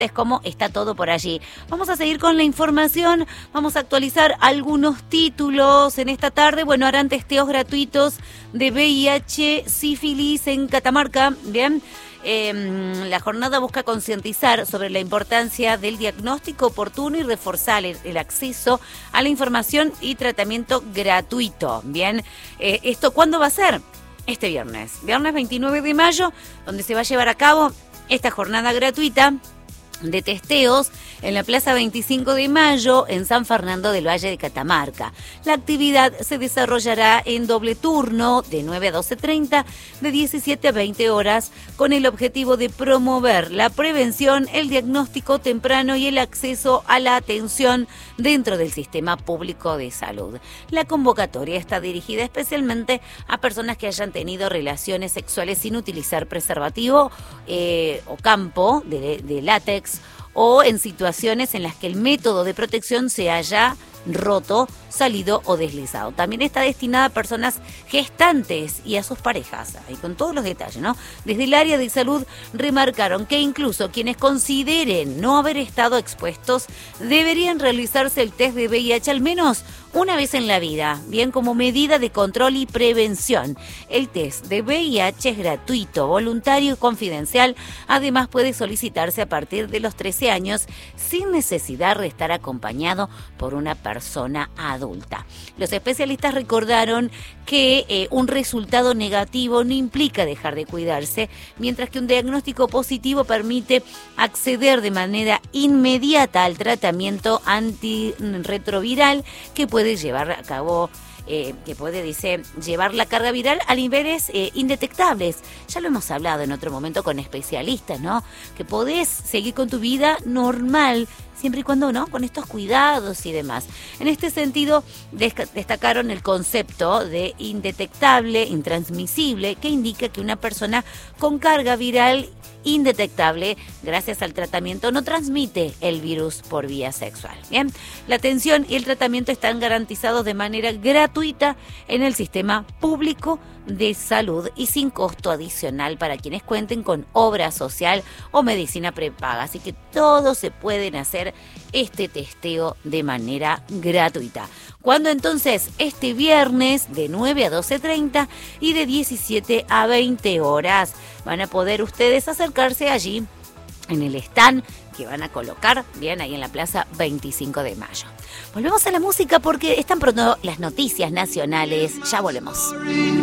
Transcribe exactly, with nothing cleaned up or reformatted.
es cómo está todo por allí. Vamos a seguir con la información, vamos a actualizar algunos títulos en esta tarde. Bueno, harán testeos gratuitos de V I H, sífilis en Catamarca, bien. Eh, la jornada busca concientizar sobre la importancia del diagnóstico oportuno y reforzar el, el acceso a la información y tratamiento gratuito. Bien, eh, ¿esto cuándo va a ser? Este viernes, viernes veintinueve de mayo, donde se va a llevar a cabo esta jornada gratuita de testeos en la Plaza veinticinco de mayo en San Fernando del Valle de Catamarca. La actividad se desarrollará en doble turno de nueve a doce treinta, de diecisiete a veinte horas, con el objetivo de promover la prevención, el diagnóstico temprano y el acceso a la atención dentro del sistema público de salud. La convocatoria está dirigida especialmente a personas que hayan tenido relaciones sexuales sin utilizar preservativo eh, o campo de, de látex, o en situaciones en las que el método de protección se haya roto, salido o deslizado. También está destinada a personas gestantes y a sus parejas, ahí con todos los detalles, ¿no? Desde el área de salud remarcaron que incluso quienes consideren no haber estado expuestos deberían realizarse el test de V I H al menos una vez en la vida, bien, como medida de control y prevención. El test de V I H es gratuito, voluntario y confidencial. Además, puede solicitarse a partir de los trece años sin necesidad de estar acompañado por una persona adulta. Los especialistas recordaron que eh, un resultado negativo no implica dejar de cuidarse, mientras que un diagnóstico positivo permite acceder de manera inmediata al tratamiento antirretroviral que puede puede llevar a cabo, eh, que puede, dice, llevar la carga viral a niveles eh, indetectables. Ya lo hemos hablado en otro momento con especialistas, ¿no? Que podés seguir con tu vida normal, siempre y cuando, ¿no?, con estos cuidados y demás. En este sentido, destacaron el concepto de indetectable, intransmisible, que indica que una persona con carga viral indetectable, gracias al tratamiento, no transmite el virus por vía sexual. Bien, la atención y el tratamiento están garantizados de manera gratuita en el sistema público de salud y sin costo adicional para quienes cuenten con obra social o medicina prepaga. Así que todos se pueden hacer este testeo de manera gratuita. ¿Cuándo entonces? Este viernes de nueve a doce treinta y de diecisiete a veinte horas. Van a poder ustedes acercarse allí en el stand que van a colocar, bien, ahí en la Plaza veinticinco de mayo. Volvemos a la música porque están pronto las noticias nacionales. Ya volvemos.